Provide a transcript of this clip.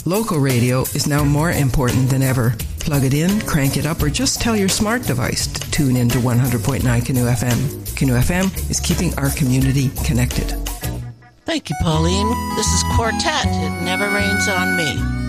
Local radio is now more important than ever. Plug it in, crank it up, or just tell your smart device to tune in to 100.9 Canoe FM. Canoe FM is keeping our community connected. Thank you, Pauline. This is Quartet. It Never Rains on Me.